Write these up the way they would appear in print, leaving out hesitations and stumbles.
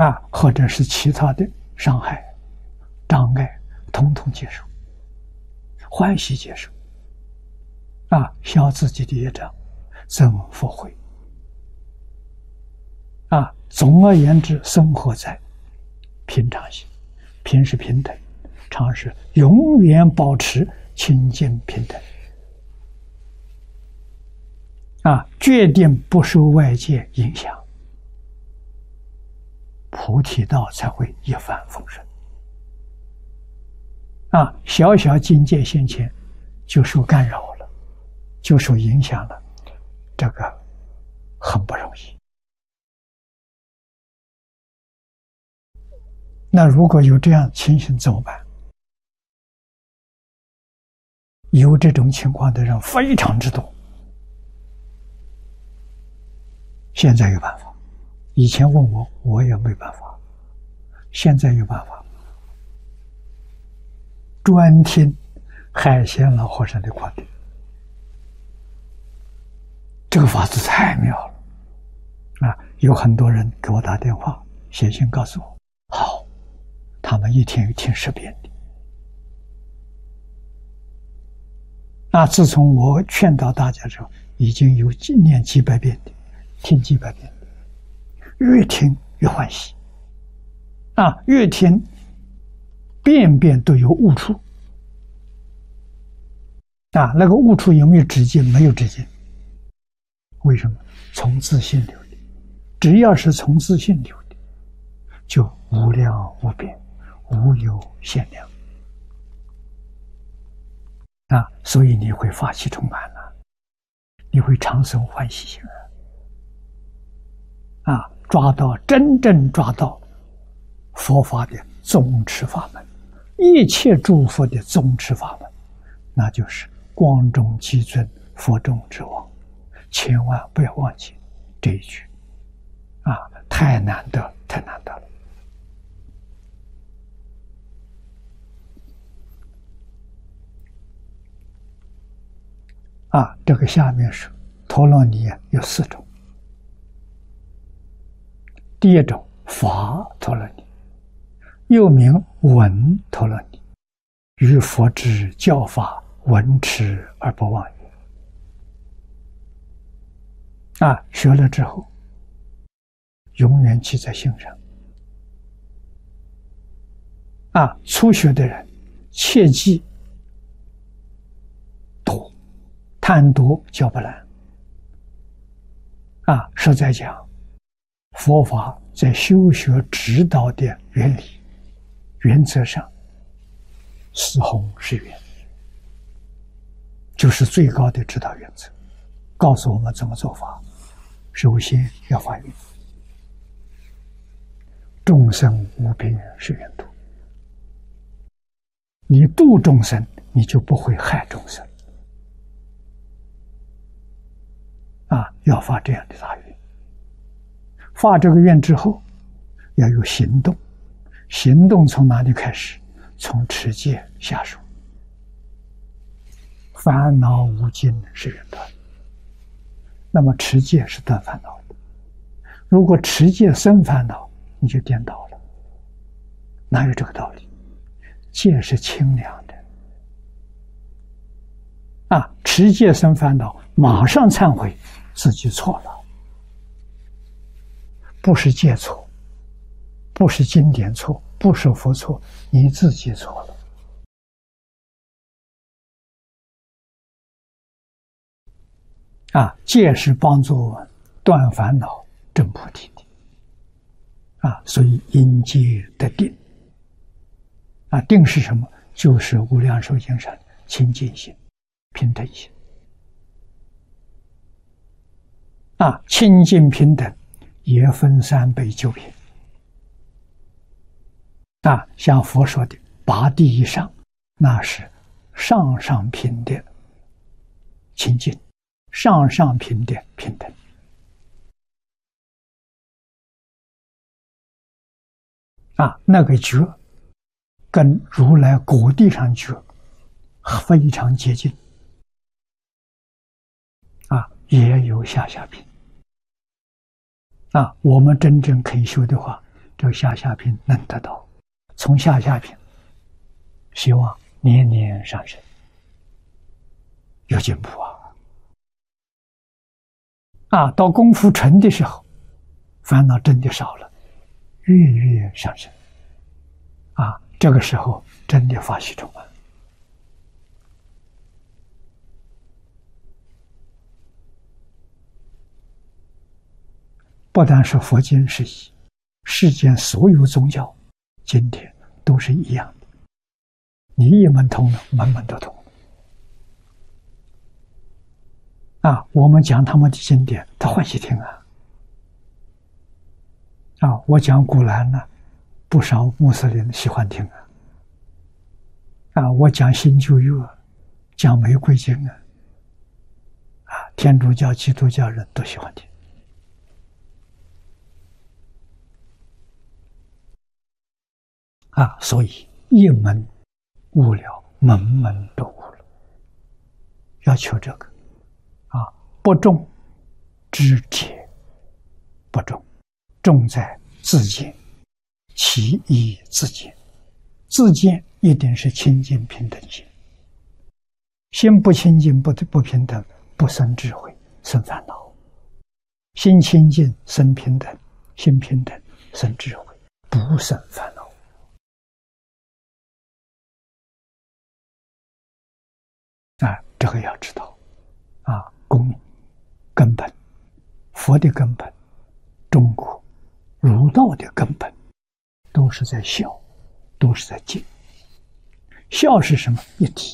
或者是其他的伤害、障碍，统统接受，欢喜接受，消自己的业障，增福慧。总而言之，生活在平常心，平是平等，常是永远保持清净平等。决定不受外界影响，菩提道才会一帆风顺。小小境界现前就受干扰了，就受影响了，这个很不容易。那如果有这样情形怎么办？有这种情况的人非常之多。现在有办法，以前问我，我也没办法。现在有办法，专听海鲜老和尚的观点，这个法子太妙了。有很多人给我打电话、写信告诉我，好，他们一天听10遍的。自从我劝导大家之后，已经有念几百遍的，听几百遍的，越听越欢喜。越听遍遍都有悟处。那个悟处有没有止境？没有止境。为什么？从自性流的，只要是从自性流的，就无量无边，无有限量。所以你会发起充满了，你会长生欢喜心真正抓到佛法的宗持法门，一切诸佛的宗持法门，那就是光中极尊，佛中之王。千万不要忘记这一句，太难得，太难得了。这个下面是陀罗尼有4种。第一种法陀罗尼，又名闻陀罗尼，于佛之教法闻持而不忘也。学了之后，永远记在心上。初学的人切记读，贪读教不来。实在讲，佛法在修学指导的原理、原则上，是弘是远，就是最高的指导原则，告诉我们怎么做法。首先要发愿，众生无边誓愿度。你度众生，你就不会害众生。要发这样的大愿。发这个愿之后，要有行动。行动从哪里开始？从持戒下手。烦恼无尽是愿断。那么持戒是断烦恼的。如果持戒生烦恼，你就颠倒了。哪有这个道理？戒是清凉的。持戒生烦恼，马上忏悔，自己错了。不是戒错，不是经典错，不是佛错，你自己错了。戒是帮助我们断烦恼、证菩提的。所以因戒得定。定是什么？就是无量寿经上清净心、平等心。清净平等也分3倍9品。像佛说的8地以上，那是上上品的清净，上上品的平等。那个觉跟如来果地上觉非常接近。也有下下品。我们真正可以修的话， 这个下品能得到，从下品希望年年上升，有进步到功夫成的时候，烦恼真的少了，越上升这个时候真的法喜充满。不但是佛经是一，世间所有宗教经典都是一样的，你一门通了，门门都通我们讲他们的经典，他欢喜听我讲古兰呢，不少穆斯林喜欢听我讲新旧约，讲玫瑰经天主教、基督教人都喜欢听所以一门悟了，门门都悟了，要求这个不重知铁，不重，重在自见，其义自见。自见一定是清净平等心，心不清净不平等，不生智慧，生烦恼；心清净生平等，心平等生智慧，不生烦恼。这个要知道根本，佛的根本，中国儒道的根本，都是在孝，都是在敬。孝是什么？一体，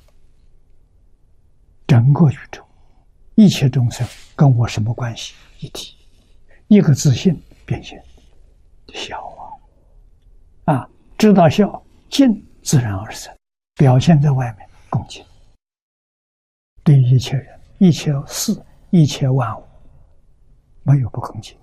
整个宇宙，一切众生跟我什么关系？一体，一个自信变现孝知道孝，敬自然而生，表现在外面，恭敬。对一切人、一切事、一切万物，没有不恭敬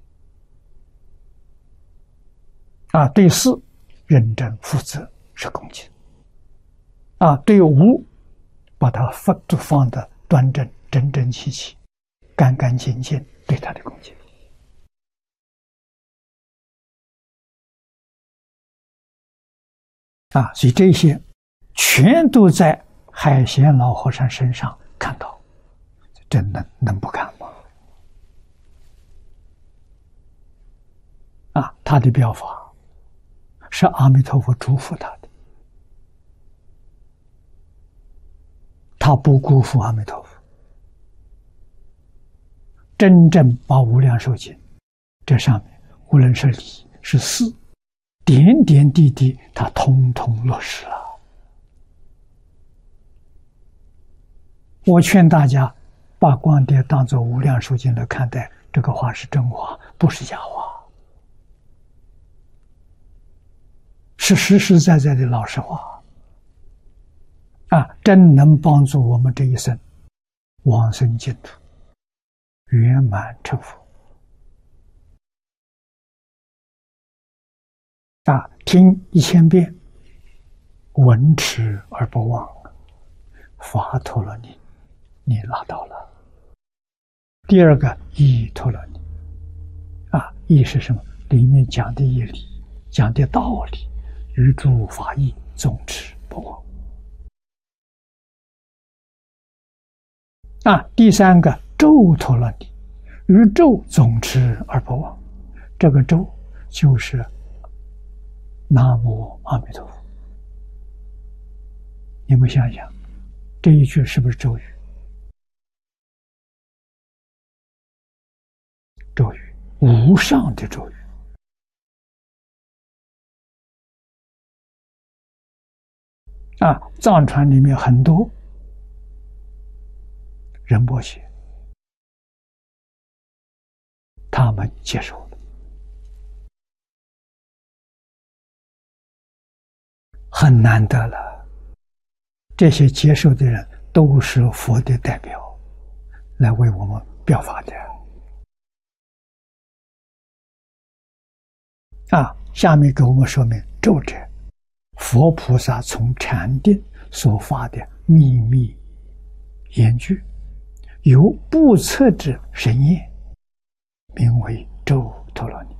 对事认真负责是恭敬对物把它放得端正、整整齐齐、干干净净，对它的恭敬所以这些全都在海贤老和尚身上看到，真的能不看吗？他的表法是阿弥陀佛嘱咐他的，他不辜负阿弥陀佛，真正把无量寿经这上面无论是理是事，点点滴滴他通通落实了。我劝大家把光碟当作无量寿经来看待，这个话是真话，不是假话，是实实在在的老实话真能帮助我们这一生往生净土，圆满成佛听1000遍，闻持而不忘，法陀罗尼你拿到了。第二个义陀罗尼义是什么？里面讲的义理，讲的道理，于诸法义总持不忘第三个咒陀罗尼，于咒总持而不忘。这个咒就是南无阿弥陀佛。你们想想，这一句是不是咒语？咒语，无上的咒语藏传里面很多仁波切他们接受了，很难得了。这些接受的人都是佛的代表，来为我们表法的下面给我们说明，咒者佛菩萨从禅定所发的秘密言句，由不测之神验，名为咒陀罗尼